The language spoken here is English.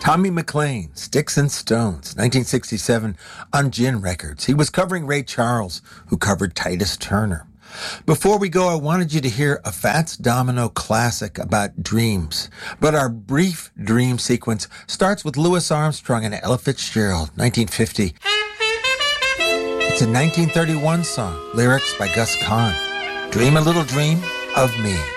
Tommy McLean, Sticks and Stones, 1967 on Gin Records. He was covering Ray Charles, who covered Titus Turner. Before we go, I wanted you to hear a Fats Domino classic about dreams. But our brief dream sequence starts with Louis Armstrong and Ella Fitzgerald, 1950. It's a 1931 song, lyrics by Gus Kahn. Dream a little dream of me.